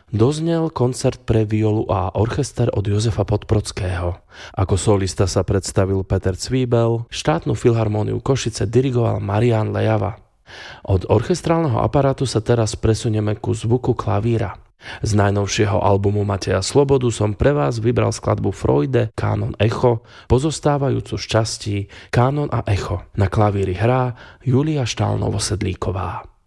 doznel koncert pre violu a orchester od Jozefa Podbrodského. Ako solista sa predstavil Peter Cvíbel, štátnu filharmóniu Košice dirigoval Marián Lejava. Od orchestrálneho aparátu sa teraz presunieme ku zvuku klavíra. Z najnovšieho albumu Mateja Slobodu som pre vás vybral skladbu Freude Kánon Echo, pozostávajúcu z častí Kánon a Echo. Na klavíri hrá Julia Štál Novosedlíková.